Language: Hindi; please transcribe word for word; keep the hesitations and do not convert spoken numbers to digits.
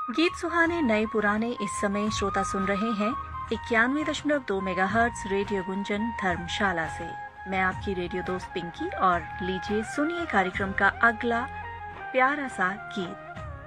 गीत सुहाने नए पुराने इस समय श्रोता सुन रहे हैं इक्यानवे दशमलव दो मेगा हर्ट्ज रेडियो गुंजन धर्मशाला से। मैं आपकी रेडियो दोस्त पिंकी और लीजिए सुनिए कार्यक्रम का अगला प्यारा सा गीत।